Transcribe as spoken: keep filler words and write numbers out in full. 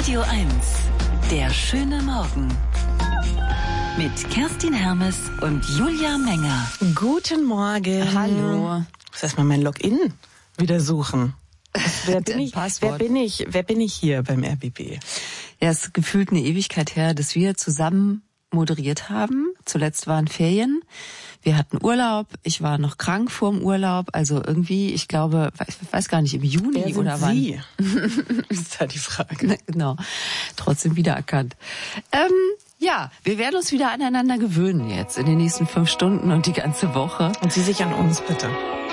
Radio eins, der schöne Morgen. Mit Kerstin Hermes und Julia Menger. Guten Morgen. Hallo. Ich muss erstmal mein Login wieder suchen. Wer bin, ich, wer, bin ich, wer bin ich hier beim R B B? Ja, es ist gefühlt eine Ewigkeit her, dass wir zusammen moderiert haben. Zuletzt waren Ferien. Wir hatten Urlaub. Ich war noch krank vor dem Urlaub. Also irgendwie, ich glaube, ich weiß gar nicht, im Juni Wer sind oder wann. Sie? Ist da die Frage. Genau. Trotzdem wiedererkannt. Ähm, ja, wir werden uns wieder aneinander gewöhnen jetzt in den nächsten fünf Stunden und die ganze Woche. Und Sie sich an uns, bitte.